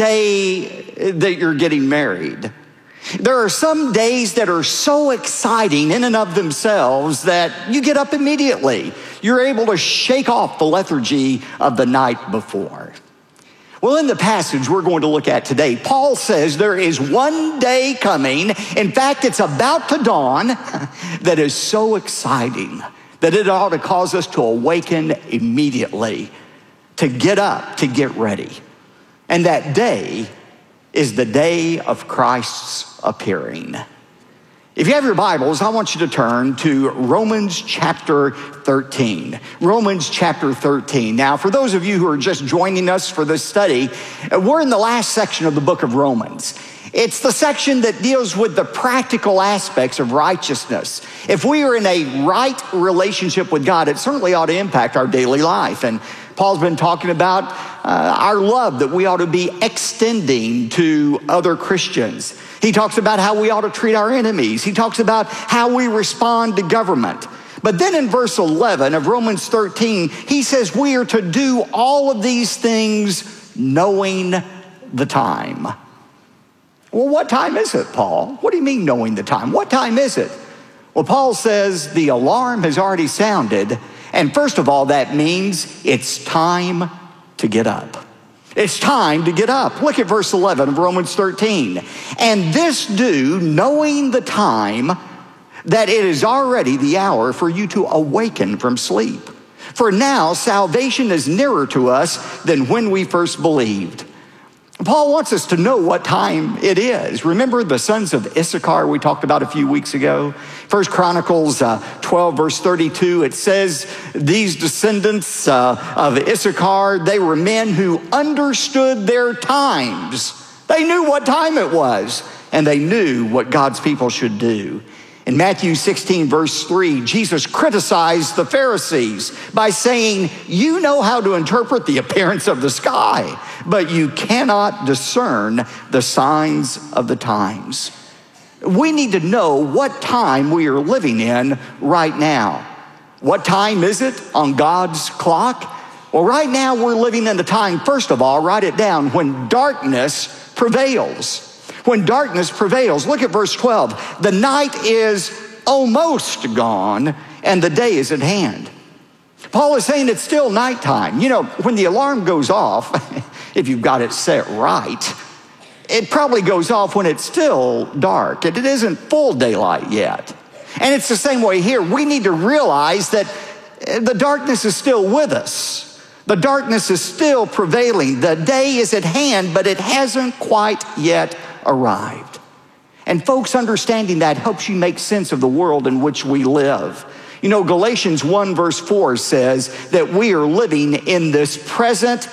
day that you're getting married. There are some days that are so exciting in and of themselves that you get up immediately. You're able to shake off the lethargy of the night before. Well, in the passage we're going to look at today, Paul says there is one day coming, in fact, it's about to dawn, that is so exciting that it ought to cause us to awaken immediately, to get up, to get ready. And that day is the day of Christ's appearing. If you have your Bibles, I want you to turn to Romans chapter 13. Romans chapter 13. Now, for those of you who are just joining us for this study, we're in the last section of the book of Romans. It's the section that deals with the practical aspects of righteousness. If we are in a right relationship with God, it certainly ought to impact our daily life. And Paul's been talking about our love that we ought to be extending to other Christians. He talks about how we ought to treat our enemies. He talks about how we respond to government. But then in verse 11 of Romans 13, he says we are to do all of these things knowing the time. Well, what time is it, Paul? What do you mean knowing the time? What time is it? Well, Paul says the alarm has already sounded. And first of all, that means it's time to get up. It's time to get up. Look at verse 11 of Romans 13. And this do, knowing the time, that it is already the hour for you to awaken from sleep. For now, salvation is nearer to us than when we first believed. Paul wants us to know what time it is. Remember the sons of Issachar we talked about a few weeks ago? 1 Chronicles 12, verse 32, it says, these descendants of Issachar, they were men who understood their times. They knew what time it was, and they knew what God's people should do. In Matthew 16, verse 3, Jesus criticized the Pharisees by saying, you know how to interpret the appearance of the sky, but you cannot discern the signs of the times. We need to know what time we are living in right now. What time is it on God's clock? Well, right now we're living in a time, first of all, write it down, when darkness prevails. When darkness prevails, look at verse 12. The night is almost gone and the day is at hand. Paul is saying it's still nighttime. You know, when the alarm goes off, if you've got it set right, it probably goes off when it's still dark. It isn't full daylight yet. And it's the same way here. We need to realize that the darkness is still with us. The darkness is still prevailing. The day is at hand, but it hasn't quite yet arrived. And folks, understanding that helps you make sense of the world in which we live. You know, Galatians 1 verse 4 says that we are living in this present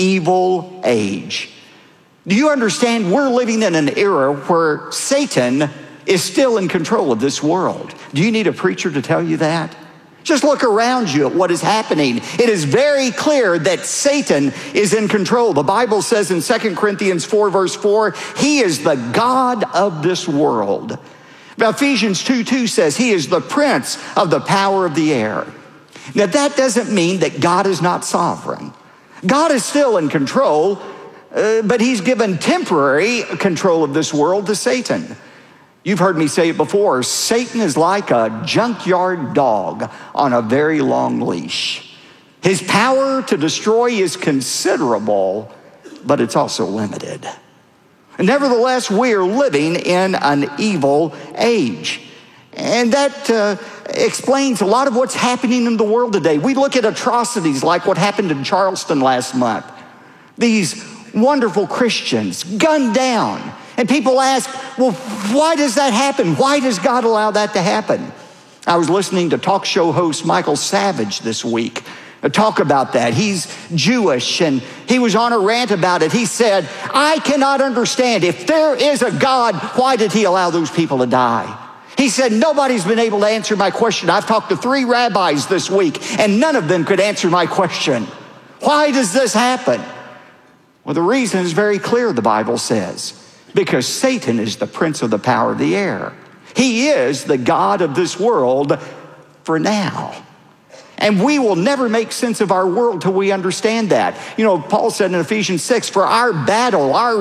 evil age. Do you understand we're living in an era where Satan is still in control of this world? Do you need a preacher to tell you that? Just look around you at what is happening. It is very clear that Satan is in control. The Bible says in 2 Corinthians 4 verse 4, he is the God of this world. Now, Ephesians 2:2 says he is the prince of the power of the air. Now, that doesn't mean that God is not sovereign. God is still in control, but he's given temporary control of this world to Satan. You've heard me say it before, Satan is like a junkyard dog on a very long leash. His power to destroy is considerable, but it's also limited. Nevertheless, we are living in an evil age. And that explains a lot of what's happening in the world today. We look at atrocities like what happened in Charleston last month. These wonderful Christians gunned down. And people ask, well, why does that happen? Why does God allow that to happen? I was listening to talk show host Michael Savage this week talk about that. He's Jewish, and he was on a rant about it. He said, I cannot understand. If there is a God, why did he allow those people to die? He said, nobody's been able to answer my question. I've talked to 3 rabbis this week, and none of them could answer my question. Why does this happen? Well, the reason is very clear, the Bible says. Because Satan is the prince of the power of the air. He is the God of this world for now. And we will never make sense of our world till we understand that. You know, Paul said in Ephesians 6, for our battle, our